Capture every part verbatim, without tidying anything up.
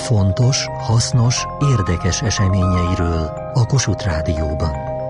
fontos, hasznos, érdekes eseményeiről a Kossuth Rádióban.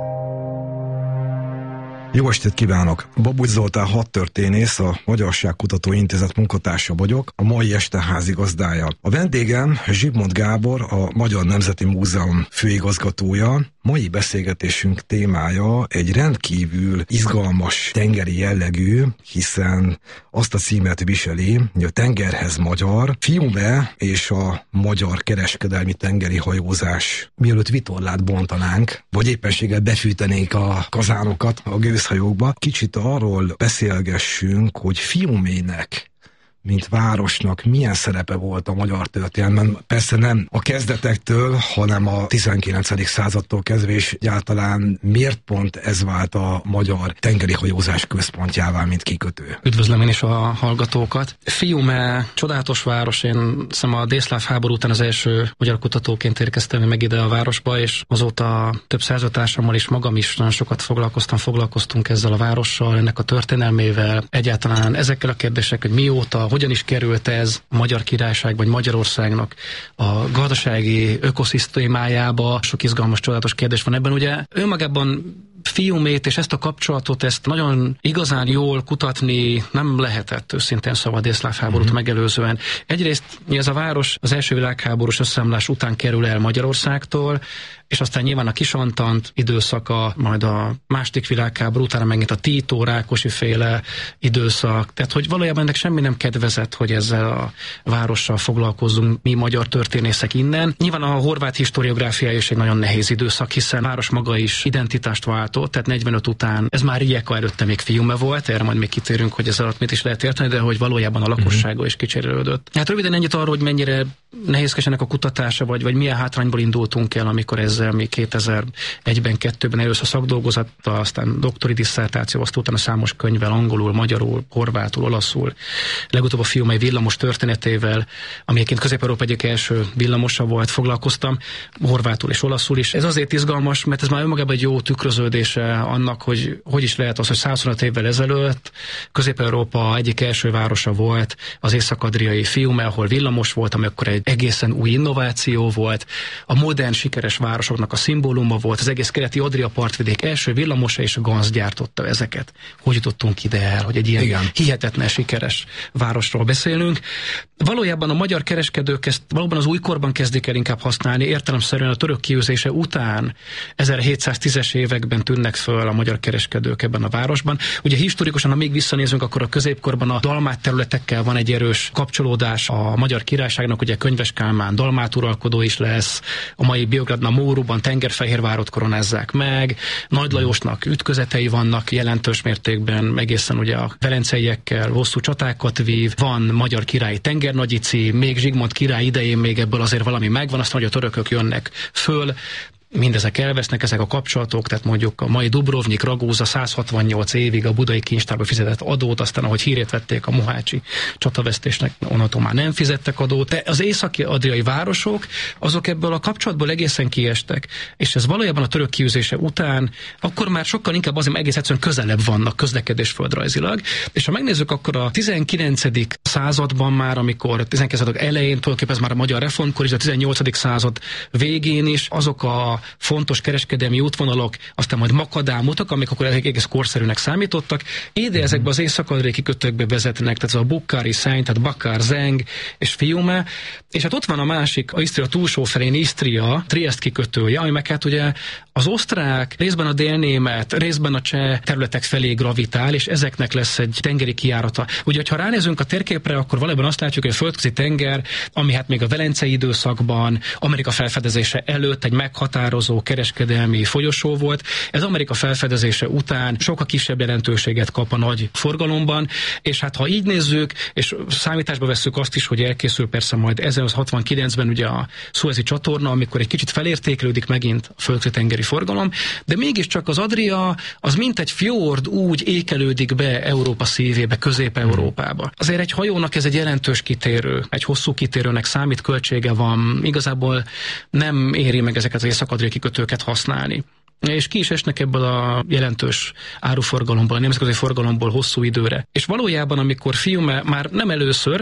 Jó estét kívánok! Babucs Zoltán hadtörténész, a Magyarságkutató Intézet munkatársa vagyok, a mai este házigazdája. A vendégem Zsigmond Gábor, a Magyar Nemzeti Múzeum főigazgatója. Mai beszélgetésünk témája egy rendkívül izgalmas tengeri jellegű, hiszen azt a címet viseli, hogy a tengerhez magyar, Fiume és a magyar kereskedelmi tengeri hajózás. Mielőtt vitorlát bontanánk, vagy éppenséggel befűtenénk a kazánokat a gőzhajókba, kicsit arról beszélgessünk, hogy Fiumének, mint városnak milyen szerepe volt a magyar történelemben. Persze nem a kezdetektől, hanem a tizenkilencedik századtól kezdve, és egyáltalán miért pont ez vált a magyar tengeri hajózás központjává, mint kikötő. Üdvözlöm én is a hallgatókat. Fiume csodálatos város, én hiszem a délszláv háború után az első magyar kutatóként érkeztem meg ide a városba, és azóta több szerzőtársammal is magam is nagyon sokat foglalkoztam, foglalkoztunk ezzel a várossal, ennek a történelmével, egyáltalán ezekkel a kérdések, hogy mióta, hogyan is került ez a Magyar Királyság vagy Magyarországnak a gazdasági ökoszisztémájába. Sok izgalmas, csodálatos kérdés van ebben. Ugye önmagában Fiumét és ezt a kapcsolatot, ezt nagyon igazán jól kutatni nem lehetett, őszintén szóval a délszláv háborút mm-hmm. megelőzően. Egyrészt ez a város az első világháborús összeomlás után kerül el Magyarországtól, és aztán nyilván a Kisantant időszaka, majd a második világháború utána megint a Tito, Rákosi féle időszak. Tehát, hogy valójában ennek semmi nem kedvezett, hogy ezzel a várossal foglalkozzunk mi magyar történészek innen. Nyilván a horvát historiográfia is egy nagyon nehéz időszak, hiszen a város maga is identitást váltott, tehát negyvenöt után, ez már Rijeka, előtte még Fiume volt, erre majd még kitérünk, hogy ez alatt mit is lehet érteni, de hogy valójában a lakossága mm-hmm. is kicserélődött. Hát röviden ennyit arról, hogy mennyire nehézkes ennek a kutatása, vagy, vagy milyen hátrányból indultunk el, amikor ezzel mi kétezer-egyben, kettőben először szakdolgozattal, aztán doktori disszertáció, azt utána számos könyvvel, angolul, magyarul, horvátul, olaszul, legutóbb a Fiume villamos történetével, ami egyébként Közép-Európa egyik első villamosa volt, foglalkoztam, horvátul és olaszul is. Ez azért izgalmas, mert ez már önmagában egy jó tükröződése annak, hogy hogy is lehet az, hogy százhuszonöt évvel ezelőtt Közép-Európa egyik első városa volt az észak-adriai Fiume, ahol villamos volt, ami akkor egy egészen új innováció volt, a modern, sikeres városoknak a szimbóluma volt, az egész keleti Adria partvidék első villamosa, és a Ganz gyártotta ezeket. Hogy jutottunk ide el, hogy egy ilyen Igen. hihetetlen sikeres városról beszélünk. Valójában a magyar kereskedők ezt valóban az újkorban kezdik el inkább használni, értelemszerűen a török kiűzése után ezerhétszáztízes években tűnnek föl a magyar kereskedők ebben a városban. Ugye historikusan, ha még visszanézünk, akkor a középkorban a dalmát területekkel van egy erős kapcsolódás a Magyar Királyságnak, ugye Könyves Kálmán dalmát uralkodó is lesz, a mai Biogradna Móruban Tengerfehérvárot koronázzák meg, Nagy Lajosnak ütközetei vannak jelentős mértékben, egészen ugye a velenceiekkel hosszú csatákat vív, van magyar királyi tengernagyici, még Zsigmond király idején még ebből azért valami megvan, aztán hogy a törökök jönnek föl, mindezek elvesznek, ezek a kapcsolatok, tehát mondjuk a mai Dubrovnik, Ragúza száz hatvannyolc évig a budai kincstárba fizetett adót, aztán ahogy hírét vették a mohácsi csatavesztésnek, onnantól már nem fizettek adót. De az északi-adriai városok, azok ebből a kapcsolatból egészen kiestek, és ez valójában a török kiűzése után, akkor már sokkal inkább azért egész egyszerűen közelebb vannak közlekedés földrajzilag, és ha megnézzük, akkor a tizenkilencedik században már, amikor a tizenkilencedik század elején, tulajdonképpen ez már a magyar reformkor is, a tizennyolcadik század végén is, azok a fontos kereskedelmi útvonalak, aztán majd makadámutak, amik akkor egész korszerűnek számítottak. Ide mm-hmm. ezekbe az észak-adriai kikötőkbe vezetnek, tehát ez a Bukhari, Szenyt, tehát Bakár, Zeng és Fiume, és hát ott van a másik, a Isztria túlsó felén Isztria, Triest kikötője, ami meg hát ugye az osztrák, részben a délnémet, részben a cseh területek felé gravitál, és ezeknek lesz egy tengeri kijárata. Ugye, ha ránézünk a térképre, akkor valójában azt látjuk, hogy a földközi tenger, ami hát még a velencei időszakban, Amerika felfedezése előtt egy meghatározó kereskedelmi folyosó volt. Ez Amerika felfedezése után sokkal kisebb jelentőséget kap a nagy forgalomban, és hát ha így nézzük, és számításba vesszük azt is, hogy elkészül persze majd ezernyolcszázhatvankilencben ugye a Szuezi csatorna, amikor egy kicsit felértékelődik megint a földközi tengeri forgalom, de mégiscsak az Adria az mint egy fjord úgy ékelődik be Európa szívébe, Közép-Európába. Azért egy hajónak ez egy jelentős kitérő, egy hosszú kitérőnek számít, költsége van, igazából nem éri meg ezeket az észak-adriai kikötőket használni. És ki is esnek ebből a jelentős áruforgalomból, a nemzetközi forgalomból hosszú időre. És valójában, amikor Fiume már nem először,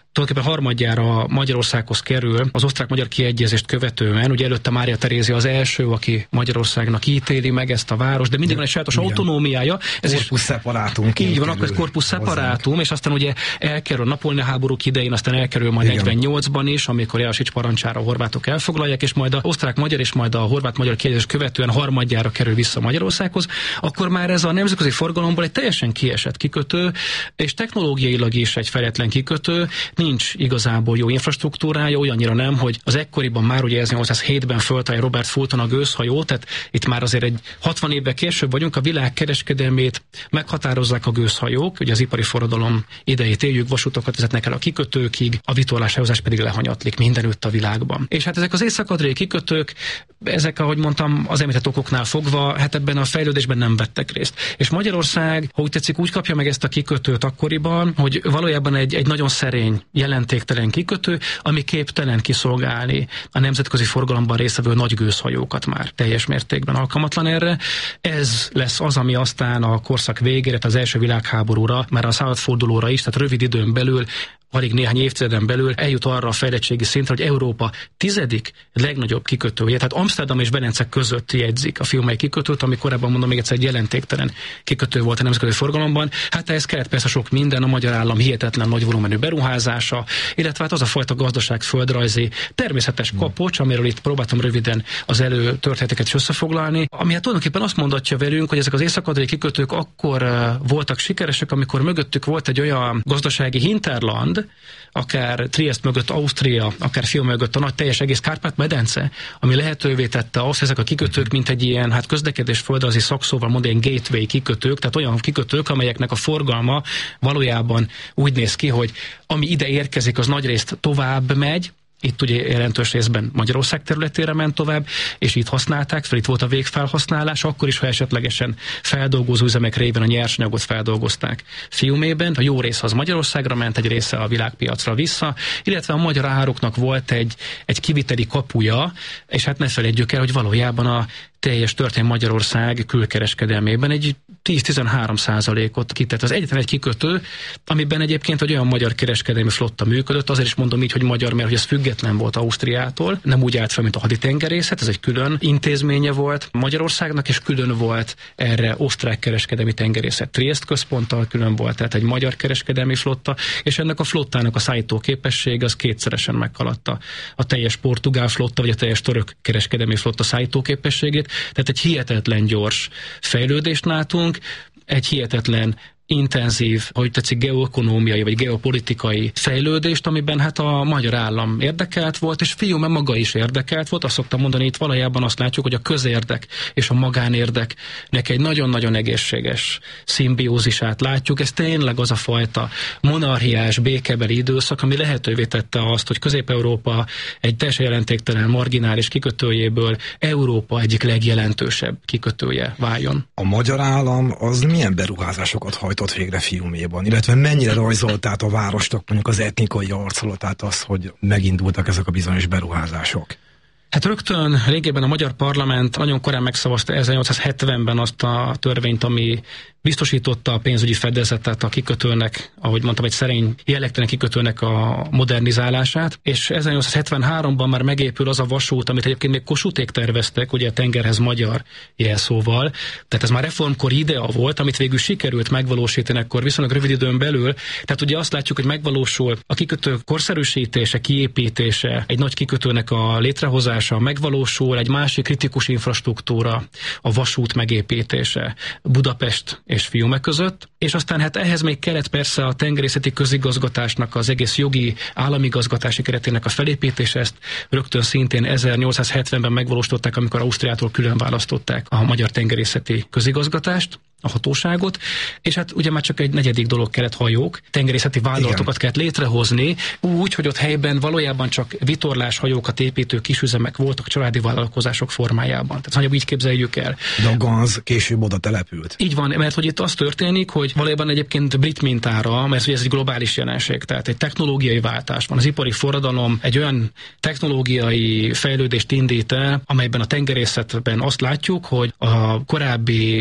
tulajdonképpen harmadjára Magyarországhoz kerül az osztrák-magyar kiegyezést követően. Ugye előtte Mária Terézia az első, aki Magyarországnak ítéli meg ezt a város, de mindig van egy sajátos autonómiája. Ez corpus separatum. Így van, akkor ez corpus separatum, és aztán ugye elkerül a Napóleon háborúk idején, aztán elkerül majd negyvennyolcban is, amikor Jelasics parancsára a horvátok elfoglalják, és majd a osztrák-magyar és majd a horvát-magyar kiegyezés követően harmadjára kerül vissza Magyarországhoz, akkor már ez a nemzetközi forgalomból egy teljesen kiesett kikötő, és technológiailag is egy fejletlen kikötő, nincs igazából jó infrastruktúrája, olyannyira nem, hogy az ekkoriban már ugye ezernyolcszázhétben föltalálja Robert Fulton a gőzhajót, tehát itt már azért egy hatvan évvel később vagyunk, a világ kereskedelmét meghatározzák a gőzhajók, ugye az ipari forradalom idejét éljük, vasutakat vezetnek el a kikötőkig, a vitorláshajózás pedig lehanyatlik mindenütt a világban. És hát ezek az észak-adriai kikötők, ezek, ahogy mondtam, az említett okoknál fogva, hát ebben a fejlődésben nem vettek részt. És Magyarország, ha úgy tetszik, úgy kapja meg ezt a kikötőt akkoriban, hogy valójában egy, egy nagyon szerény, jelentéktelen kikötő, ami képtelen kiszolgálni a nemzetközi forgalomban résztvevő nagy gőzhajókat már teljes mértékben alkalmatlan erre. Ez lesz az, ami aztán a korszak végére, az első világháborúra, már a századfordulóra is, tehát rövid időn belül, alig néhány évtizeden belül eljut arra a fejlettségi szintre, hogy Európa tizedik legnagyobb kikötője, tehát Amsterdam és Velence között jegyzik a Fiumei kikötőt, ami korábban mondom még egyszer egy jelentéktelen kikötő volt a nemzetközi forgalomban. Hát ehhez kellett persze sok minden, a magyar állam hihetetlen nagy volumenű beruházása, illetve hát az a fajta gazdaságföldrajzi természetes kapocs, amiről itt próbáltam röviden az előtörténeteket is összefoglalni, ami hát tulajdonképpen azt mondatja velünk, hogy ezek az észak-adriai kikötők akkor voltak sikeresek, amikor mögöttük volt egy olyan gazdasági hinterland, akár Triest mögött Ausztria, akár Fiume mögött a nagy teljes egész Kárpát-medence, ami lehetővé tette azt, ezek a kikötők, mint egy ilyen hát közlekedés földrajzi szakszóval mondani, ilyen gateway kikötők, tehát olyan kikötők, amelyeknek a forgalma valójában úgy néz ki, hogy ami ide érkezik, az nagyrészt tovább megy, itt ugye jelentős részben Magyarország területére ment tovább, és itt használták fel, itt volt a végfelhasználás, akkor is, ha esetlegesen feldolgozó üzemek révén a nyersanyagot feldolgozták Fiumében. A jó része az Magyarországra ment, egy része a világpiacra vissza, illetve a magyar ároknak volt egy, egy kiviteli kapuja, és hát ne felejtjük el, hogy valójában a teljes történet Magyarország külkereskedelmében egy tíz-tizenhárom százalékot kitett. Az egyetlen egy kikötő, amiben egyébként egy olyan magyar kereskedelmi flotta működött, azért is mondom így, hogy magyar, mert hogy ez független volt Ausztriától, nem úgy állt fel, mint a haditengerészet, ez egy külön intézménye volt Magyarországnak, és külön volt erre osztrák kereskedelmi tengerészet Triest központtal, külön volt, tehát egy magyar kereskedelmi flotta, és ennek a flottának a szállító képessége az kétszeresen meghaladta a teljes portugál flotta, vagy a teljes török kereskedelmi flotta szállító képességét. Tehát egy hihetetlen gyors fejlődést látunk, egy hihetetlen intenzív, hogy tetszik, geoekonómiai vagy geopolitikai fejlődést, amiben hát a magyar állam érdekelt volt, és Fiume maga is érdekelt volt. Azt szoktam mondani, itt valójában azt látjuk, hogy a közérdek és a magánérdeknek egy nagyon-nagyon egészséges szimbiózisát látjuk. Ez tényleg az a fajta monarchiás, békebeli időszak, ami lehetővé tette azt, hogy Közép-Európa egy teljesen jelentéktelen marginális kikötőjéből Európa egyik legjelentősebb kikötője váljon. A magyar állam az milyen beruházásokat hajt ott végre Fiuméban, illetve mennyire rajzolt át a városnak mondjuk az etnikai arculatát az, hogy megindultak ezek a bizonyos beruházások? Hát rögtön régében a magyar parlament nagyon korán megszavazta ezernyolcszázhetvenben azt a törvényt, ami biztosította a pénzügyi fedezetet a kikötőnek, ahogy mondtam, egy szerény jellegtelen kikötőnek a modernizálását, és ezernyolcszázhetvenháromban már megépül az a vasút, amit egyébként még Kossuthték terveztek, ugye a tengerhez magyar jelszóval, tehát ez már reformkori idea volt, amit végül sikerült megvalósítani akkor viszonylag rövid időn belül, tehát ugye azt látjuk, hogy megvalósul a kikötő korszerűsítése, kiépítése, egy nagy kikötőnek a létrehozása, megvalósul egy másik kritikus infrastruktúra, a vasút megépítése, Budapest és Fiume között, és aztán hát ehhez még kellett persze a tengerészeti közigazgatásnak, az egész jogi államigazgatási keretének a felépítése, ezt rögtön szintén ezernyolcszázhetvenben megvalósították, amikor Ausztriától külön választották a magyar tengerészeti közigazgatást, a hatóságot, és hát ugye már csak egy negyedik dolog kellett, hajók, tengerészeti vállalatokat kellett létrehozni, úgy, hogy ott helyben valójában csak vitorlás hajókat építő kisüzemek voltak családi vállalkozások formájában. Tehát nagyobb így képzeljük el. De a Ganz később oda települt. Így van, mert hogy itt az történik, hogy valójában egyébként brit mintára, mert ez egy globális jelenség, tehát egy technológiai váltás van. Az ipari forradalom egy olyan technológiai fejlődést indít el, amelyben a tengerészetben azt látjuk, hogy a korábbi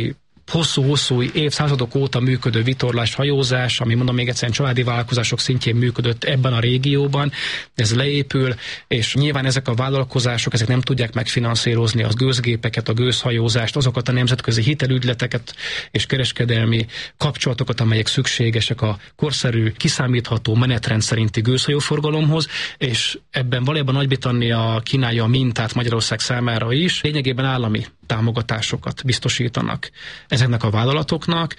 hosszú-hosszú évszázadok óta működő vitorlás hajózás, ami mondom még egyszerűen családi vállalkozások szintjén működött ebben a régióban, ez leépül, és nyilván ezek a vállalkozások ezek nem tudják megfinanszírozni az gőzgépeket, a gőzhajózást, azokat a nemzetközi hitelügyleteket és kereskedelmi kapcsolatokat, amelyek szükségesek a korszerű, kiszámítható menetrend szerinti gőzhajóforgalomhoz, és ebben valójában Nagy-Britannia kínálja a mintát Magyarország számára is. Lényegében állami támogatásokat biztosítanak ezeknek a vállalatoknak,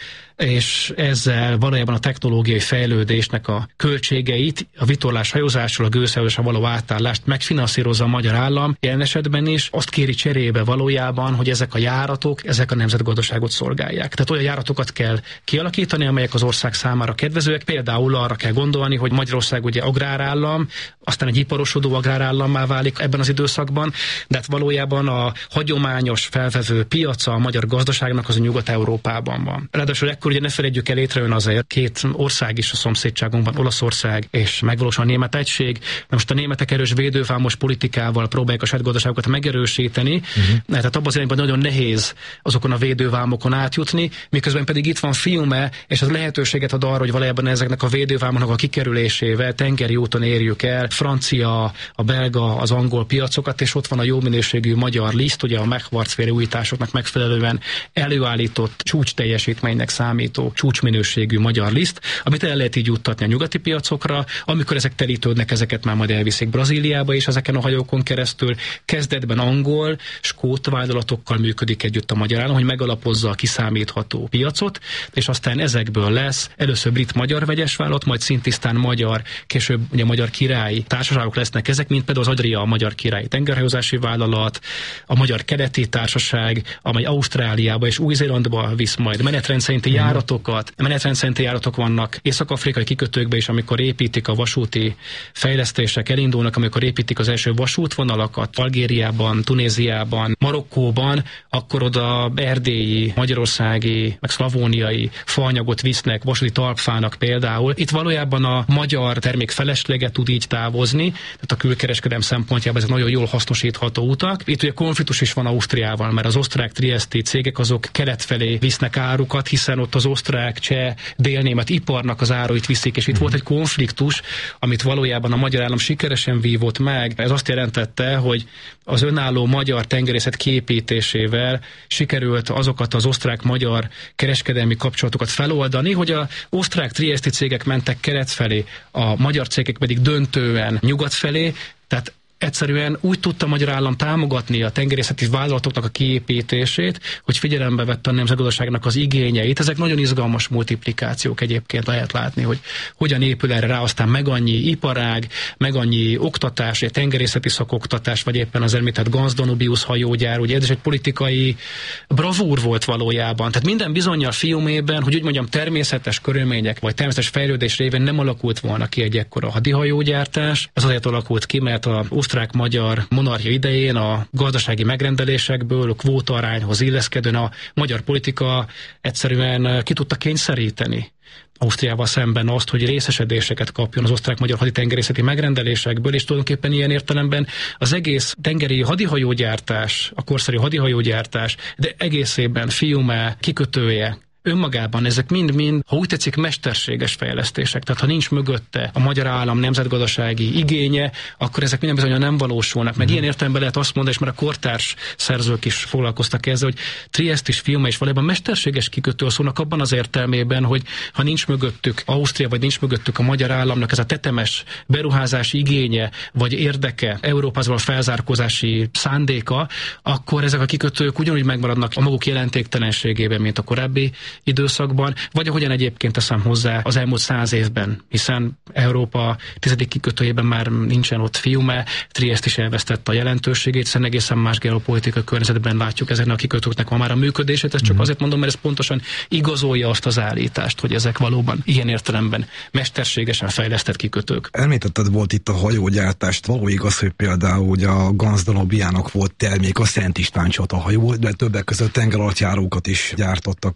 és ezzel valójában a technológiai fejlődésnek a költségeit, a vitorlás hajózásról a gőzhajózásra való átállást megfinanszírozza a magyar állam. Jelen esetben is azt kéri cserébe valójában, hogy ezek a járatok, ezek a nemzetgazdaságot szolgálják. Tehát olyan járatokat kell kialakítani, amelyek az ország számára kedvezőek. Például arra kell gondolni, hogy Magyarország ugye agrárállam, aztán egy iparosodó agrárállammá válik ebben az időszakban, de hát valójában a hagyományos felvevő piaca a magyar gazdaságnak az a Nyugat-Európában van. Ráadásul ekkor ugye ne felejtjük el, létrejön azért két ország is a szomszédságunkban, Olaszország és megvalósul a német egység. Na most a németek erős védővámos politikával próbálják a saját gazdaságokat megerősíteni, uh-huh. tehát abban az irányban nagyon nehéz azokon a védővámokon átjutni, miközben pedig itt van Fiume, és az lehetőséget ad arra, hogy valójában ezeknek a védővámoknak a kikerülésével tengeri úton érjük el francia, a belga, az angol piacokat, és ott van a jó minőségű magyar liszt, ugye a Mechwartsféle újításoknak megfelelően előállított csúcs teljesítménynek számító csúcsminőségű magyar liszt, amit el lehet így juttatni a nyugati piacokra, amikor ezek telítődnek, ezeket már majd elviszik Brazíliába is ezeken a hajókon keresztül. Kezdetben angol, skót vállalatokkal működik együtt a magyar állam, hogy megalapozza a kiszámítható piacot, és aztán ezekből lesz először brit-magyar vegyes vállalat, majd szintisztán magyar, később ugye magyar királyi társaságok lesznek ezek, mint például az Adria, a magyar királyi tengerhajózási vállalat, a magyar keleti társaság, amely Ausztráliába és Új-Zélandba visz majd menetrend szerinti járatokat. Menetrend szerinti járatok vannak észak-afrikai kikötőkbe is, amikor építik a vasúti fejlesztések, elindulnak, amikor építik az első vasútvonalakat Algériában, Tunéziában, Marokkóban, akkor oda erdélyi, magyarországi, meg szlavóniai faanyagot visznek, vasúti talpfának például. Itt valójában a magyar termék felesleget tud így távozni, tehát a külkereskedelem szempontjában ezek nagyon jól hasznosítható utak. Itt ugye konfliktus is van Ausztriával, mert az osztrák trieszti cégek azok kelet felé visznek árukat, hiszen ott az osztrák, cseh, délnémet iparnak az áruit viszik, és itt mm. volt egy konfliktus, amit valójában a magyar állam sikeresen vívott meg. Ez azt jelentette, hogy az önálló magyar tengerészet kiépítésével sikerült azokat az osztrák-magyar kereskedelmi kapcsolatokat feloldani, hogy az osztrák trieszti cégek mentek kelet felé, a magyar cégek pedig döntően nyugat felé, tehát egyszerűen úgy tudta a magyar állam támogatni a tengerészeti vállalatoknak a kiépítését, hogy figyelembe vette a nemzetgazdaságnak az igényeit. Ezek nagyon izgalmas multiplikációk egyébként, lehet látni, hogy hogyan épül erre rá aztán meg annyi iparág, meg annyi oktatás, egy tengerészeti szakoktatás, vagy éppen az említett Gans Danubius hajógyár, ugye ez is egy politikai bravúr volt valójában. Tehát minden bizonnyal Fiumében, hogy úgy mondjam, természetes körülmények, vagy természetes fejlődés révén nem alakult volna ki egy ekkora hadihajógyártás. Ez azért alakult ki, mert a osztrák-magyar monarchia idején a gazdasági megrendelésekből, a kvóta arányhoz illeszkedően a magyar politika egyszerűen ki tudta kényszeríteni Ausztriával szemben azt, hogy részesedéseket kapjon az osztrák-magyar haditengerészeti megrendelésekből, és tulajdonképpen ilyen értelemben az egész tengeri hadihajógyártás, a korszerű hadihajógyártás, de egészében Fiume kikötője, önmagában ezek mind-mind, ha úgy tetszik, mesterséges fejlesztések. Tehát ha nincs mögötte a magyar állam nemzetgazdasági igénye, akkor ezek minden bizonyan nem valósulnak. Meg mm. ilyen értelemben lehet azt mondani, és már a kortárs szerzők is foglalkoztak ezzel, hogy Triest és Fiume is valójában mesterséges kikötőről szólnak abban az értelmében, hogy ha nincs mögöttük Ausztria, vagy nincs mögöttük a magyar államnak ez a tetemes beruházási igénye, vagy érdeke, Európából felzárkózási szándéka, akkor ezek a kikötők ugyanúgy megmaradnak a maguk jelentéktelenségében, mint a korábbi időszakban, vagy ahogyan egyébként teszem hozzá az elmúlt száz évben, hiszen Európa tizedik kikötőjében már nincsen ott Fiume, Triest is elvesztette a jelentőségét, hiszen egészen más geopolitikai környezetben látjuk ezeknek a kikötőknek ma már a működését, ezt csak mm. azért mondom, mert ez pontosan igazolja azt az állítást, hogy ezek valóban ilyen értelemben mesterségesen fejlesztett kikötők. Említetted volt itt a hajógyártást, való igaz, hogy például ugye a Gans Danubiának volt termék a Szent István csatahajó, de többek között tengeralattjárókat is gyártottak a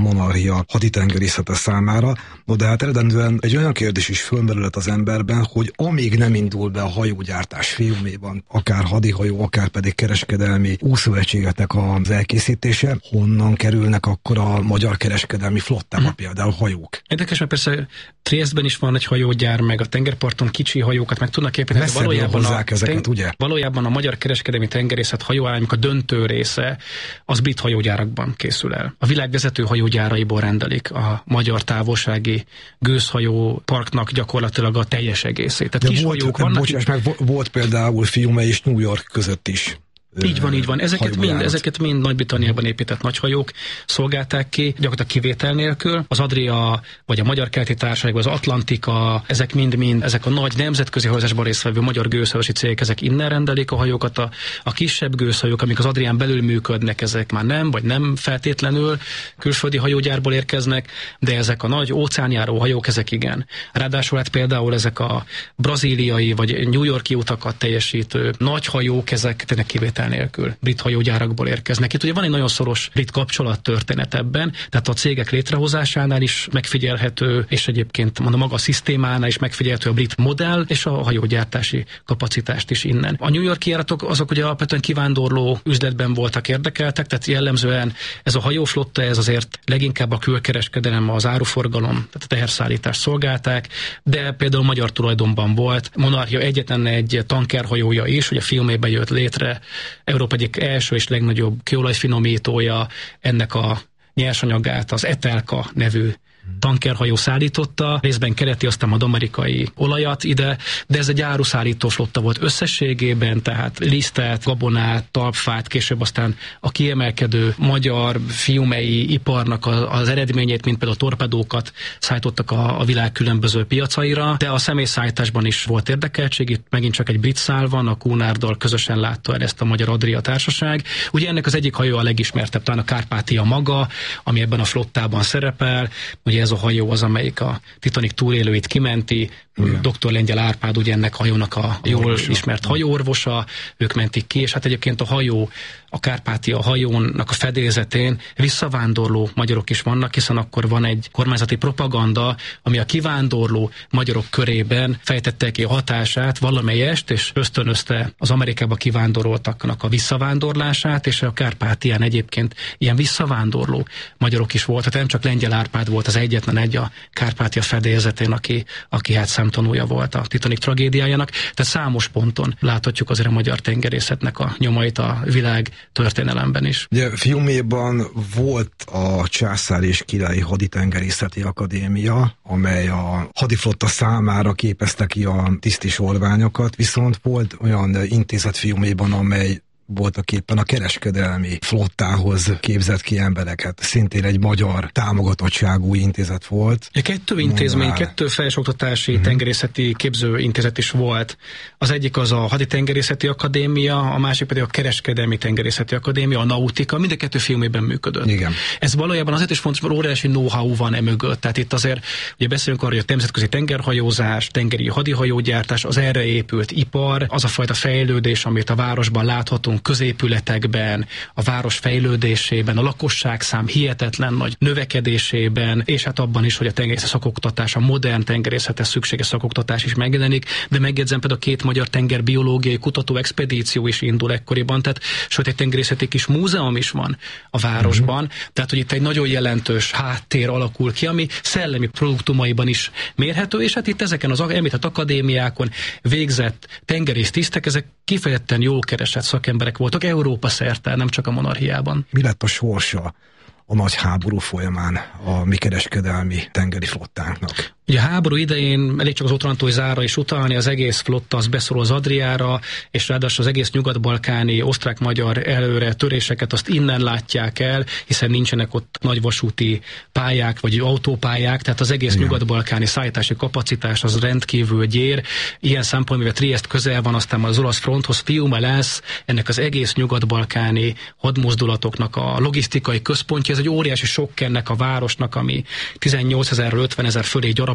monarchia haditengerészete számára. No, de hát eredendően egy olyan kérdés is fölmerülhet az emberben, hogy amíg nem indul be a hajógyártás Fiuméban, akár hadihajó, akár pedig kereskedelmi úszóegységeknek az elkészítése, honnan kerülnek akkor a magyar kereskedelmi flottába hmm. például hajók? Érdekes, mert persze Triestben is van egy hajógyár, meg a tengerparton kicsi hajókat meg tudnak építeni. Valójában a, ezeket, ten, ugye? valójában a magyar kereskedelmi tengerészet hajóállományok a döntő része az brit hajógyárakban készül el. A világ vezető hajógyáraiból rendelik a magyar távolsági gőzhajó parknak gyakorlatilag a teljes egészét. Tehát kis volt, hajók vannak. Bocsáss meg, volt például Fiume és New York között is. Így van, így van. Ezeket mind, ezeket mind Nagy-Britanniában épített nagyhajók szolgálták ki, gyakorlatilag kivétel nélkül. Az Adria, vagy a Magyar Keleti Társaság, vagy az Atlantika, ezek mind-mind, ezek a nagy nemzetközi hajózásban résztvevő magyar gőzhajózási cégek, ezek innen rendelik a hajókat. A, a kisebb gőzhajók, amik az Adrián belül működnek, ezek már nem, vagy nem feltétlenül külföldi hajógyárból érkeznek, de ezek a nagy óceánjáró hajók, ezek igen. Ráadásul hát például ezek a brazíliai, vagy New Yorki utakat teljesítő nagy hajók, ezek tényleg kivétel nélkül brit hajógyárakból érkeznek. Itt ugye van egy nagyon szoros brit kapcsolattörténet ebben, tehát a cégek létrehozásánál is megfigyelhető, és egyébként mondom, maga a szisztémánál is megfigyelhető a brit modell, és a hajógyártási kapacitást is innen. A New York-i járatok azok ugye alapvetően kivándorló üzletben voltak érdekeltek, tehát jellemzően ez a hajóflotta, ez azért leginkább a külkereskedelem, az áruforgalom, tehát a teherszállítást szolgálták, de például magyar tulajdonban volt. Monarchia egyetlen egy tankerhajója is, ugye Fiumében jött létre, Európa egyik első és legnagyobb kőolajfinomítója, ennek a nyersanyagát az Etelka nevű tankerhajó szállította, részben keleti, aztán az amerikai olajat ide, de ez egy áruszállító flotta volt összességében, tehát lisztet, gabonát, talpfát, később aztán a kiemelkedő magyar fiumei iparnak az eredményét, mint például a torpedókat szállítottak a, a világ különböző piacaira, de a személyszállításban is volt érdekeltség, itt megint csak egy brit szál van, a Cunarddal közösen látta el ezt a Magyar Adria Társaság. Ugye ennek az egyik hajó a legismertebb, talán a Kárpátia maga, ami ebben a flottában szerepel. Ugye ez a hajó az, amelyik a Titanic túlélőit kimenti, igen. doktor Lengyel Árpád ugye ennek a hajónak a jól orvosa. Ismert hajóorvosa, ők mentik ki, és hát egyébként a hajó, a Kárpátia hajónak a fedélzetén visszavándorló magyarok is vannak, hiszen akkor van egy kormányzati propaganda, ami a kivándorló magyarok körében fejtette ki a hatását valamelyest, és ösztönözte az Amerikába kivándoroltaknak a visszavándorlását, és a Kárpátián egyébként ilyen visszavándorló magyarok is volt, tehát nem csak Lengyel Árpád volt az egyetlen egy a Kárpátia fedélzetén, aki, aki hát szemtanúja volt a Titanic tragédiájának, tehát számos ponton láthatjuk azért a magyar tengerészetnek a nyomait a világ történelemben is. Ugye Fiuméban volt a Császár és Királyi Haditengerészeti Akadémia, amely a hadiflotta számára képezte ki a tiszti sorványokat, viszont volt olyan intézet Fiuméban, amely voltak éppen a kereskedelmi flottához képzett ki embereket. Szintén egy magyar támogatottságú intézet volt. Ja, kettő intézmény, Mondál. kettő felsőoktatási uh-huh. tengerészeti képzőintézet is volt. Az egyik az a Haditengerészeti Akadémia, a másik pedig a Kereskedelmi Tengerészeti Akadémia, a Nautika, mind a kettő Fiumében működött. Igen. Ez valójában azért is fontos, mert óriási know-how van e mögött. Tehát itt azért ugye beszélünk arról, hogy a nemzetközi tengerhajózás, tengeri hadihajógyártás, az erre épült ipar, az a fajta fejlődés, amit a városban láthatunk, középületekben, a város fejlődésében, a lakosságszám hihetetlen nagy növekedésében, és hát abban is, hogy a tengerészet szakoktatás, a modern tengerészethez szükséges szakoktatás is megjelenik, de megjegyzem például a két magyar tengerbiológiai kutató expedíció is indul ekkoriban, tehát sőt egy tengerészeti kis múzeum is van a városban, mm-hmm. tehát hogy itt egy nagyon jelentős háttér alakul ki, ami szellemi produktumaiban is mérhető, és hát itt ezeken az említett akadémiákon végzett tengerész tisztek, ezek kifejezetten jól keresett szakemberek voltak Európa szerte, nem csak a monarchiában. Mi lett a sorsa a nagy háború folyamán a mi kereskedelmi tengeri flottánknak? Ugye a háború idején elég csak az Otrantói zárra is utalni, az egész flotta az beszorul az Adriára, és ráadásul az egész nyugat-balkáni osztrák-magyar előre töréseket azt innen látják el, hiszen nincsenek ott nagyvasúti pályák vagy autópályák, tehát az egész Igen. nyugat-balkáni szállítási kapacitás az rendkívül gyér. Ilyen szempontból, mivel Triest közel van, aztán az olasz fronthoz, Fiume lesz ennek az egész nyugat-balkáni hadmozdulatoknak a logisztikai központja. Ez egy óriási sok ennek a városnak, ami tizennyolcezerről ötvenezer fölé gyarap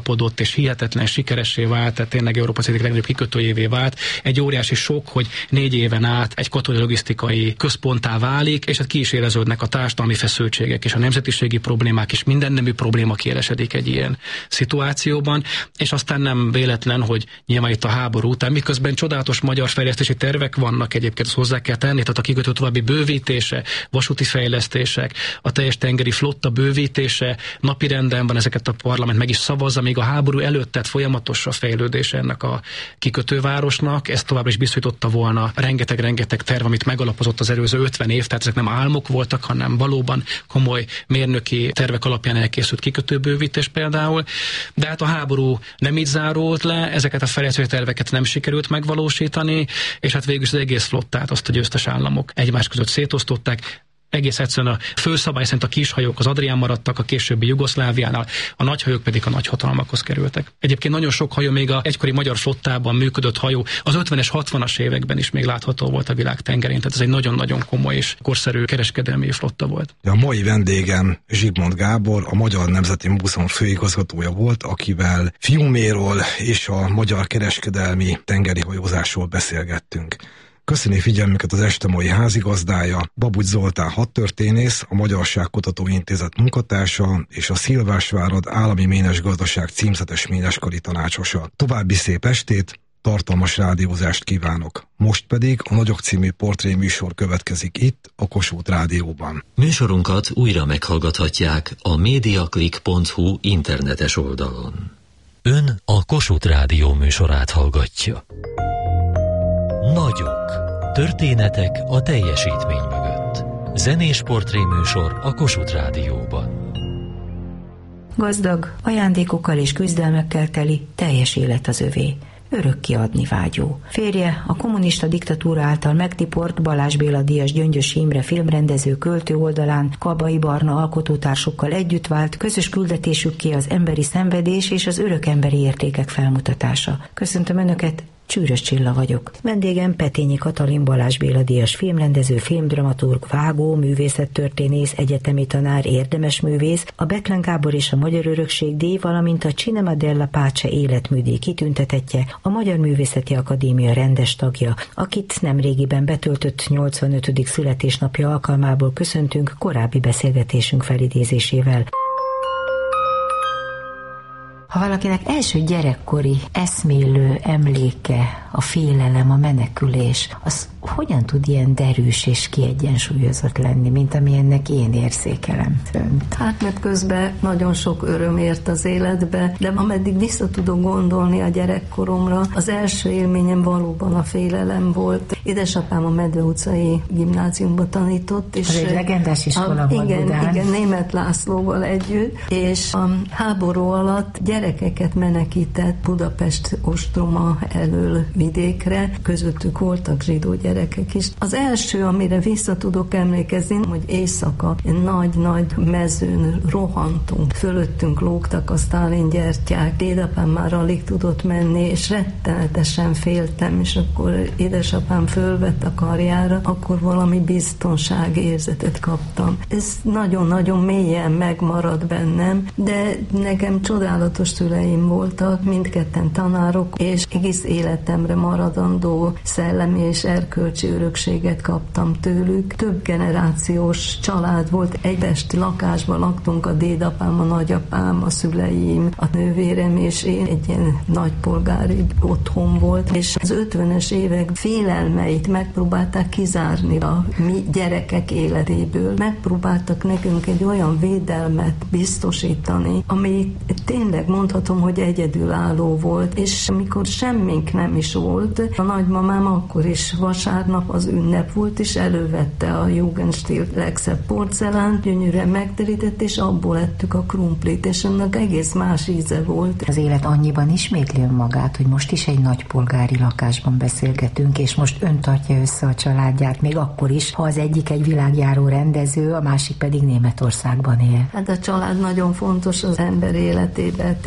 megállapodott, és hihetetlen sikeressé vált, tehát tényleg Európa egyik legnagyobb kikötőjévé vált. Egy óriási sok, hogy négy éven át egy katonai logisztikai központtá válik, és hát ki is éreződnek a társadalmi feszültségek, és a nemzetiségi problémák, és minden nemű probléma kielesedik egy ilyen szituációban, és aztán nem véletlen, hogy nyilván itt a háború után, miközben csodálatos magyar fejlesztési tervek vannak egyébként, azt hozzá kell tenni, tehát a kikötő további bővítése, vasúti fejlesztések, a teljes tengeri flotta bővítése, napirenden van, ezeket a parlament meg is szavazza, még a háború előtt, tehát folyamatos a fejlődése ennek a kikötővárosnak, ezt továbbra is biztosította volna rengeteg-rengeteg terv, amit megalapozott az előző ötven év, tehát ezek nem álmok voltak, hanem valóban komoly mérnöki tervek alapján elkészült kikötőbővítés például, de hát a háború nem így zárult le, ezeket a fejlesztési terveket nem sikerült megvalósítani, és hát végül is az egész flottát azt a győztes államok egymás között szétosztották. Egész egyszerűen a főszabály szerint a kishajók az Adrián maradtak, a későbbi Jugoszláviánál, a nagyhajók pedig a nagyhatalmakhoz kerültek. Egyébként nagyon sok hajó, még a egykori magyar flottában működött hajó, az ötvenes, hatvanas években is még látható volt a világ tengerén, tehát ez egy nagyon-nagyon komoly és korszerű kereskedelmi flotta volt. A mai vendégem Zsigmond Gábor, a Magyar Nemzeti Múzeum főigazgatója volt, akivel Fiuméról és a magyar kereskedelmi tengeri hajózásról beszélgettünk. Köszöni figyelmüket az este mai házigazdája, Babucs Zoltán hadtörténész, a Magyarságkutató Intézet munkatársa és a Szilvásvárad Állami Ménesgazdaság címzetes méneskari tanácsosa. További szép estét, tartalmas rádiózást kívánok. Most pedig a Nagyok című portréműsor következik itt, a Kossuth Rádióban. Műsorunkat újra meghallgathatják a mediaclick pont hu internetes oldalon. Ön a Kossuth Rádió műsorát hallgatja. Nagyok. Történetek a teljesítmény mögött. Zenés portréműsor a Kossuth Rádióban. Gazdag, ajándékokkal és küzdelmekkel teli, teljes élet az övé. Örökké adni vágyó. Férje, a kommunista diktatúra által megtiport Balázs Béla díjas Gyöngyösi Imre filmrendező költő oldalán Kabai Barna alkotótársukkal együtt vált, közös küldetésükké az emberi szenvedés és az örök emberi értékek felmutatása. Köszöntöm Önöket, Csűrös Csilla vagyok. Vendégem Petényi Katalin Balázs Béla díjas filmrendező, filmdramaturg, vágó, művészettörténész, egyetemi tanár, érdemes művész, a Bethlen Gábor és a Magyar Örökség díj, valamint a Cinema della Pace életműdíj kitüntetettje, a Magyar Művészeti Akadémia rendes tagja, akit nemrégiben betöltött nyolcvanötödik születésnapja alkalmából köszöntünk korábbi beszélgetésünk felidézésével. Ha valakinek első gyerekkori eszmélő emléke a félelem, a menekülés, az hogyan tud ilyen derűs és kiegyensúlyozott lenni, mint amilyennek én érzékelem fönt? Hát mert közben nagyon sok öröm ért az életbe, de ameddig vissza tudok gondolni a gyerekkoromra, az első élményem valóban a félelem volt. Édesapám a Medve utcai gimnáziumban tanított. És az egy legendás iskola volt igen, Budán. igen, Németh Lászlóval együtt, és a háború alatt gyerekeket menekített Budapest ostroma elől vidékre, közöttük voltak zsidó gyerekek is. Az első, amire vissza tudok emlékezni, hogy éjszaka nagy-nagy mezőn rohantunk, fölöttünk lógtak a Sztálin gyertyák, édapám már alig tudott menni, és rettenetesen féltem, és akkor édesapám fölvett a karjára, akkor valami biztonságérzetet kaptam. Ez nagyon-nagyon mélyen megmaradt bennem, de nekem csodálatos szüleim voltak, mindketten tanárok, és egész életemre maradandó szellemi és erkölcsi örökséget kaptam tőlük. Több generációs család volt, egy esti lakásban laktunk, a dédapám, a nagyapám, a szüleim, a nővérem, és én egy ilyen nagypolgári otthon volt, és az ötvenes évek félelmeit megpróbálták kizárni a mi gyerekek életéből. Megpróbáltak nekünk egy olyan védelmet biztosítani, ami tényleg mondhatom, hogy egyedülálló volt, és amikor semmink nem is volt, a nagymamám akkor is vasárnap az ünnep volt, és elővette a Jugendstil legszebb porcelánt, gyönyörűen megterített, és abból ettük a krumplit, és annak egész más íze volt. Az élet annyiban ismétli önmagát, hogy most is egy nagypolgári lakásban beszélgetünk, és most ön tartja össze a családját, még akkor is, ha az egyik egy világjáró rendező, a másik pedig Németországban él. Hát a család nagyon fontos az ember életében.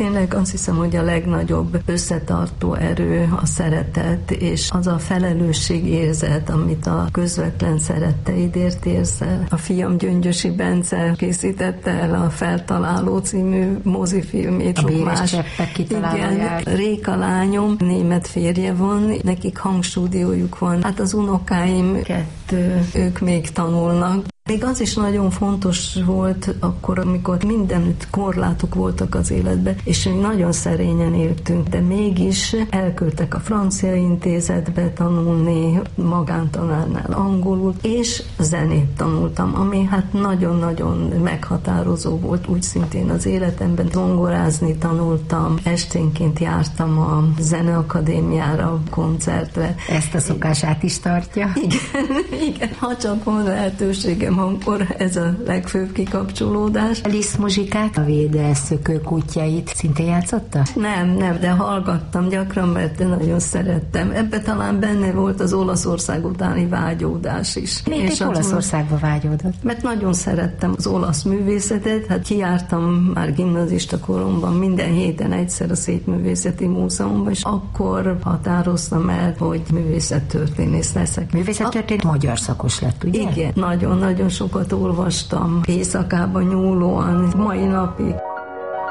tényleg azt hiszem, hogy a legnagyobb összetartó erő a szeretet, és az a felelősségérzet, amit a közvetlen szeretteidért érzel. A fiam Gyöngyösi Bence készítette el a Feltaláló című mozifilmét. A Béres Cseppek kitalálóját. Igen, Réka lányom, német férje van, nekik hangstúdiójuk van. Hát az unokáim kettő, ők még tanulnak. Még az is nagyon fontos volt akkor, amikor mindenütt korlátok voltak az életben, és mi nagyon szerényen éltünk, de mégis elküldtek a francia intézetbe tanulni, magántanárnál angolul, és zenét tanultam, ami hát nagyon-nagyon meghatározó volt, úgy szintén az életemben. Zongorázni tanultam, esténként jártam a Zeneakadémiára, koncertre. Ezt a szokását is tartja? Igen, igen. Ha csak van lehetőségem, akkor ez a legfőbb kikapcsolódás. A Liszt muzsikát, a Véde szökő kutyáit szintén játszotta? Nem, nem, de hallgattam gyakran, mert nagyon szerettem. Ebbe talán benne volt az Olaszország utáni vágyódás is. Miért Olaszországba vágyódott? Mert nagyon szerettem az olasz művészetet, hát kijártam már gimnazista koromban minden héten egyszer a Szépművészeti Múzeumban, és akkor határoztam el, hogy művészettörténész leszek. Művészettörténész a... magyar szakos lett, ugye? Igen, nagyon-nagyon sokat olvastam, éjszakában nyúlóan, mai napig.